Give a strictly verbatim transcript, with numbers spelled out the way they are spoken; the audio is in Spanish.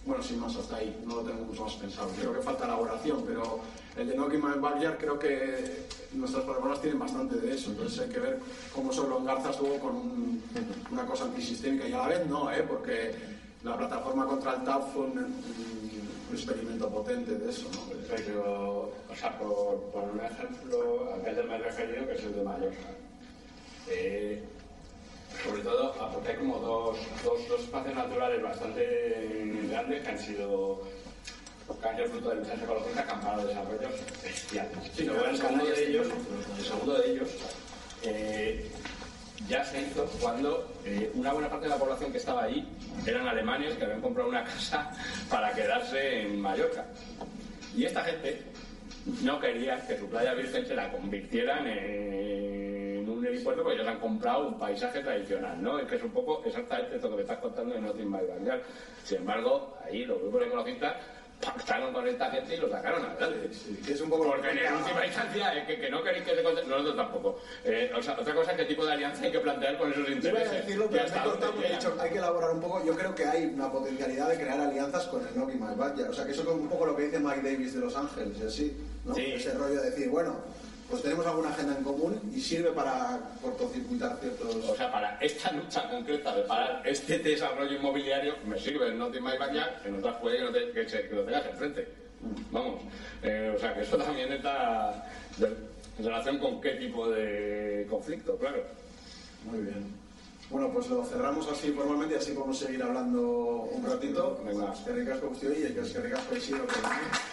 bueno, sin más, hasta ahí, no lo tengo mucho más pensado. Creo que falta elaboración, pero el de Knock in My Backyard creo que nuestras plataformas tienen bastante de eso, entonces hay que ver cómo eso lo engarzas luego con un, una cosa antisistémica, y a la vez no, ¿eh? Porque la plataforma contra el T A F fue un, un experimento potente de eso, ¿no? Pero, o sea, por, por un ejemplo, al que me he referido, que es el de Mallorca. Eh, sobre todo, porque hay como dos, dos, dos espacios naturales bastante grandes que han sido, que han sido fruto de luchas ecológicas que han parado desarrollos bestiales. Sí, luego el segundo de ellos, el segundo de ellos eh, ya se hizo cuando eh, una buena parte de la población que estaba ahí eran alemanes que habían comprado una casa para quedarse en Mallorca. Y esta gente no quería que su playa virgen se la convirtieran en un helipuerto porque ellos han comprado un paisaje tradicional, ¿no? Es que es un poco exactamente esto que me estás contando de Knock in My Backyard. Sin embargo, ahí los grupos ecologistas pactaron con esta gente y lo sacaron adelante. Sí, que es un poco porque en última instancia es que, que no queréis que se conte... nosotros tampoco. Eh, o sea, otra cosa es qué tipo de alianza hay que plantear con esos intereses. Yo voy a decirlo, pero me he cortado porque he dicho hay que elaborar un poco. Yo creo que hay una potencialidad de crear alianzas con el Knock in My Backyard. O sea, que eso es un poco lo que dice Mike Davis de Los Ángeles, y así, ¿no? Sí. Ese rollo de decir, bueno, pues tenemos alguna agenda en común y sirve para cortocircuitar ciertos... O sea, para esta lucha concreta de parar este desarrollo inmobiliario me sirve el Knock in My Backyard, en otras puede que, no te, que, se, que lo tengas enfrente. Vamos, eh, o sea, que eso también está de, en relación con qué tipo de conflicto, claro. Muy bien. Bueno, pues lo cerramos así formalmente y así podemos seguir hablando un ratito. Venga. Es que ricasco guztioi y es que ricasco Isidro.